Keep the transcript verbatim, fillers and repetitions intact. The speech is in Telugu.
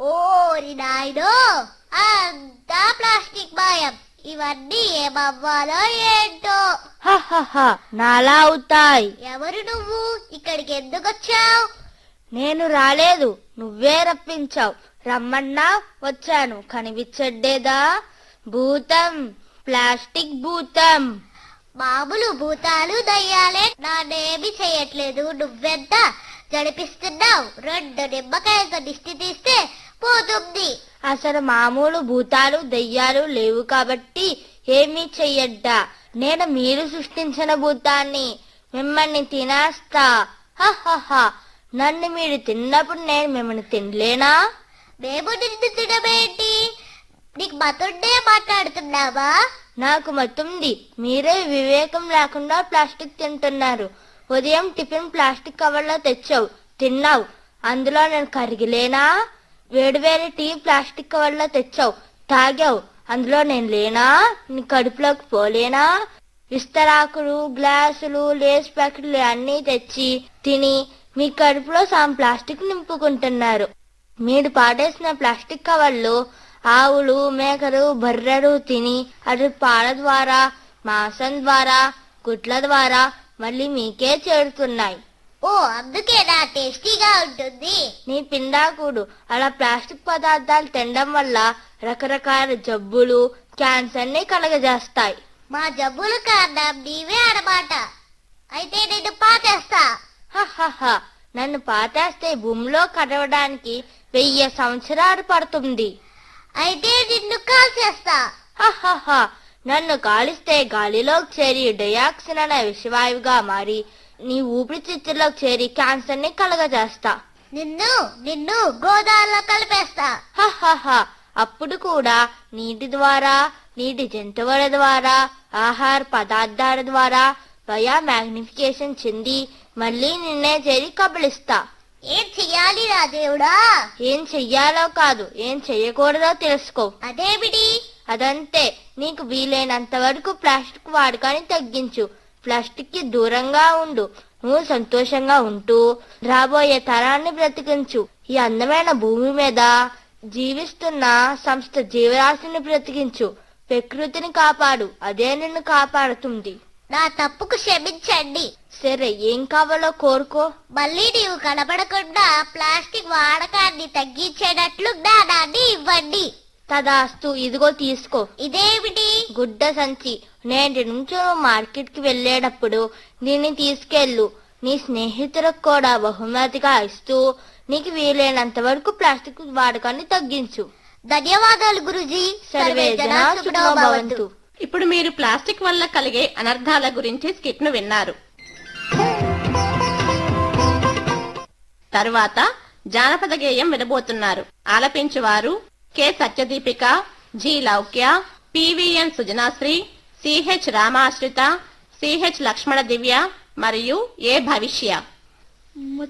ఓరి నాయనో, అంతా ప్లాస్టిక్ మాయం. ఇవన్నీ ఏమవ్వాలో ఏంటో. హహహ, నాలా అవుతాయి. ఎవరు నువ్వు? ఇక్కడికి ఎందుకు వచ్చావు? నేను రాలేదు, నువ్వే రప్పించావు. రమ్మన్నా వచ్చాను. కనిపించడ్డేదా? భూతం, ప్లాస్టిక్ భూతం. మామూలు భూతాలు దయ్యాలే నానేమి చెయ్యట్లేదు. నువ్వెంత జడిపిస్తున్నావు? రెండు నిమ్మకాయలతో దిష్టి తీస్తే పోతుంది. అసలు మామూలు భూతాలు దెయ్యాలు లేవు కాబట్టి ఏమీ చెయ్యడ్డా. నేను మీరు సృష్టించిన భూతాన్ని. మిమ్మల్ని తినేస్తా. హహహ, నన్ను మీరు తిన్నప్పుడు నేను మిమ్మల్ని తినలేనా? మేము నిన్ను తినమేంటి? నీకు మతుండే మాట్లాడుతున్నావా? నాకు మతుంది. మీరే వివేకం లేకుండా ప్లాస్టిక్ తింటున్నారు. ఉదయం టిఫిన్ ప్లాస్టిక్ కవర్లో తెచ్చావు, తిన్నావు. అందులో నేను కరిగిలేనా? వేడివేడి టీ ప్లాస్టిక్ కవర్లో తెచ్చావు, తాగావు. అందులో నేను లేనా? నీ కడుపులోకి పోలేనా? విస్తరాకులు, గ్లాసులు, లేస్ ప్యాకెట్లు అన్నీ తెచ్చి తిని మీ కడుపులో సాం ప్లాస్టిక్ నింపుకుంటున్నారు. మీరు పాడేసిన ప్లాస్టిక్ కవర్లు ఆవులు, మేకలు, బర్రెలు తిని అటు పాల ద్వారా, మాంసం ద్వారా, గుడ్ల ద్వారా మళ్ళీ మీకే చేరుతున్నాయి. ఓ, అందుకేనా టేస్టీగా ఉంటుంది? నీ పిండాకుడు. అలా ప్లాస్టిక్ పదార్థాలు తినడం వల్ల రకరకాల జబ్బులు, క్యాన్సర్ ని కలగజేస్తాయి. మా జబ్బులు కారణం నీవే అన్నమాట. అయితే నిన్ను పాతేస్తా. హహహ, నన్ను పాతేస్తే భూమిలో కడవడానికి వెయ్యి సంవత్సరాలు పడుతుంది. అయితే నిన్ను కాల్చేస్తా. హహహ, నన్ను కాలిస్తే గాలిలోకి చేరి డయాక్సిన్ అనే విషవాయువుగా మారి నీ ఊపిరితిత్తుల్లోకి చేరి క్యాన్సర్ ని కలగజేస్తా. నిన్ను నిన్ను గోదావరిలో కలిపేస్తా. హహహ, అప్పుడు కూడా నీటి ద్వారా, నీటి జంతువుల ద్వారా, ఆహార పదార్థాల ద్వారా బయా మ్యాగ్నిఫికేషన్ చెంది మళ్ళీ నిన్నే చేరి కబలిస్తా. ఏం చెయ్యాలి రా దేవుడా? ఏం చెయ్యాలో కాదు, ఏం చెయ్యకూడదో తెలుసుకో. అదేమిటి? అదంతే. నీకు వీలైనంత వరకు ప్లాస్టిక్ వాడకాన్ని తగ్గించు. ప్లాస్టిక్ కి దూరంగా ఉండు. నువ్వు సంతోషంగా ఉంటూ రాబోయే తరాన్ని బ్రతికించు. ఈ అందమైన భూమి మీద జీవిస్తున్న సంస్థ జీవరాశిని బ్రతికించు. ప్రకృతిని కాపాడు, అదే నిన్ను కాపాడుతుంది. నా తప్పుకు క్షమించండి. సరే, ఏం కావాలో కోరుకో. మళ్ళీ నీవు కనబడకుండా ప్లాస్టిక్ వాడకాన్ని తగ్గించేటట్లు జ్ఞానాన్ని ఇవ్వండి. తదాస్తు. ఇదిగో తీసుకో. ఇదేమిటి? గుడ్డ సంచి. నేటి నుంచి మార్కెట్ కి వెళ్ళేటప్పుడు దీన్ని తీసుకెళ్ళు. నీ స్నేహితులకు కూడా బహుమతిగా ఇస్తూ నీకు వీలైనంత వరకు ప్లాస్టిక్ వాడకాన్ని తగ్గించు. ధన్యవాదాలు గురూజీ. సర్వే జనా సుఖినో భవంతు. ఇప్పుడు మీరు ప్లాస్టిక్ వల్ల కలిగే అనర్థాల గురించి స్కిట్ ను విన్నారు. తరువాత జానపద గేయం వినబోతున్నారు. ఆలపించువారు K సత్యదీపిక, G Loukya, PVN సుజనాశ్రీ, CH రామాశ్రిత, CH లక్ష్మణ దివ్య మరియు ఏ భవిష్య.